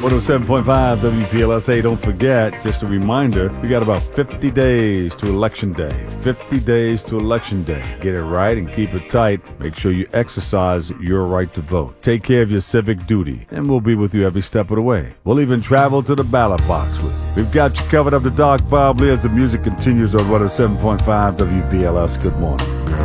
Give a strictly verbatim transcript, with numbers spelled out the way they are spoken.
one oh seven point five W P L S. Hey, don't forget, just a reminder, we got about fifty days to Election Day. fifty days to Election Day. Get it right and keep it tight. Make sure you exercise your right to vote. Take care of your civic duty, and we'll be with you every step of the way. We'll even travel to the ballot box with you. We've got you covered up to dark, probably, as the music continues on one oh seven point five W P L S. Good morning.